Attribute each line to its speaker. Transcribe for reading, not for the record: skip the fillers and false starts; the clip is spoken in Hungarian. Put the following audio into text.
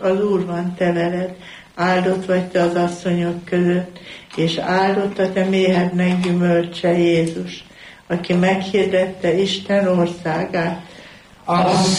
Speaker 1: Az Úr van te veled, áldott vagy te az asszonyok között, és áldott a te méhednek gyümölcse Jézus, aki meghirdette Isten országát.
Speaker 2: Az